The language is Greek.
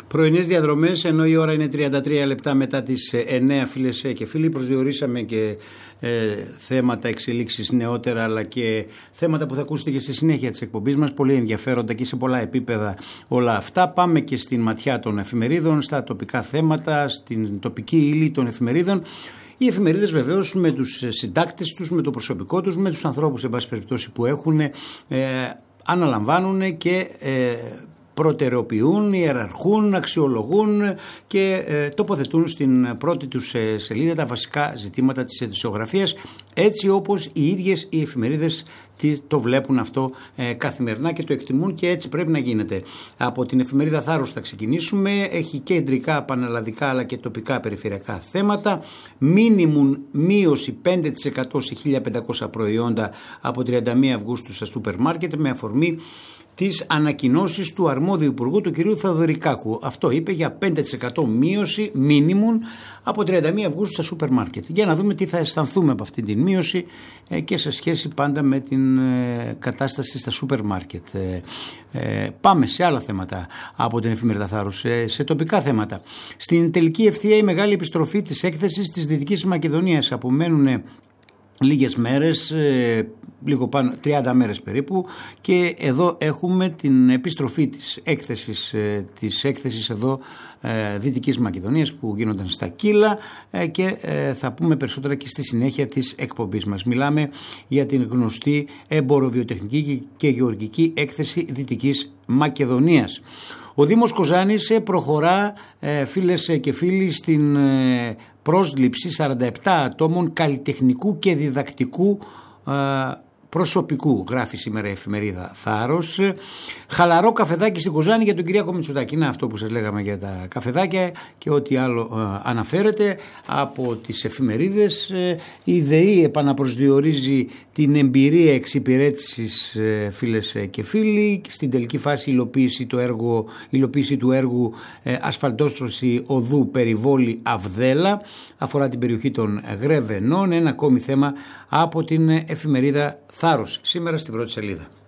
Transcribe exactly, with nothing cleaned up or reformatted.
Πρωινές διαδρομές, ενώ η ώρα είναι τριάντα τρία λεπτά μετά τις εννέα, φίλες και φίλοι. Προσδιορίσαμε και ε, θέματα εξελίξεις νεότερα, αλλά και θέματα που θα ακούσετε και στη συνέχεια της εκπομπής μας. Πολύ ενδιαφέροντα και σε πολλά επίπεδα όλα αυτά. Πάμε και στην ματιά των εφημερίδων, στα τοπικά θέματα, στην τοπική ύλη των εφημερίδων. Οι εφημερίδες βεβαίως με τους συντάκτες τους, με το προσωπικό τους, με τους ανθρώπους εν πάση περιπτώσει που έχουν, ε, αναλαμβάνουν και ε, προτεραιοποιούν, ιεραρχούν, αξιολογούν και ε, τοποθετούν στην πρώτη τους ε, σελίδα τα βασικά ζητήματα της ειδησιογραφίας, έτσι όπως οι ίδιες οι εφημερίδες το βλέπουν αυτό ε, καθημερινά και το εκτιμούν, και έτσι πρέπει να γίνεται. Από την εφημερίδα Θάρρος θα ξεκινήσουμε. Έχει κεντρικά, πανελλαδικά αλλά και τοπικά περιφερειακά θέματα. Μίνιμουμ μείωση πέντε τοις εκατό σε χίλια πεντακόσια προϊόντα από τριάντα μία Αυγούστου στα σούπερ μάρκετ, με αφορμή τις ανακοινώσεις του αρμόδιου υπουργού, του κυρίου Θεοδωρικάκου. Αυτό είπε, για πέντε τοις εκατό μείωση μίνιμουμ από τριάντα μία Αυγούστου στα σούπερ μάρκετ. Για να δούμε τι θα αισθανθούμε από αυτή την μείωση ε, και σε σχέση πάντα με την ε, κατάσταση στα σούπερ μάρκετ. Ε, ε, πάμε σε άλλα θέματα από την εφημερίδα Θάρρος, σε, σε τοπικά θέματα. Στην τελική ευθεία η μεγάλη επιστροφή της έκθεσης της Δυτικής Μακεδονίας. Απομένουν λίγες μέρες, λίγο πάνω, τριάντα μέρες περίπου, και εδώ έχουμε την επιστροφή της έκθεσης, της έκθεσης εδώ Δυτικής Μακεδονίας που γίνονταν στα Κύλα, και θα πούμε περισσότερα και στη συνέχεια της εκπομπής μας. Μιλάμε για την γνωστή εμποροβιοτεχνική και γεωργική έκθεση Δυτικής Μακεδονίας. Ο Δήμος Κοζάνης προχωρά, φίλες και φίλοι, στην πρόσληψη σαράντα επτά ατόμων καλλιτεχνικού και διδακτικού προσωπικού, γράφει σήμερα η εφημερίδα Θάρρος. Χαλαρό καφεδάκι στην Κοζάνη για τον Κυριάκο Μητσοτάκη. Είναι αυτό που σας λέγαμε για τα καφεδάκια και ό,τι άλλο ε, αναφέρεται από τις εφημερίδες. Ε, η ΔΕΗ επαναπροσδιορίζει την εμπειρία εξυπηρέτησης, ε, φίλες και φίλοι. Στην τελική φάση υλοποίηση, το έργο, υλοποίηση του έργου ε, ασφαλτόστρωση οδού Περιβόλη Αυδέλα. Αφορά την περιοχή των Γρεβενών. Ένα ακόμη θέμα από την εφημερίδα Θάρρος σήμερα στην πρώτη σελίδα.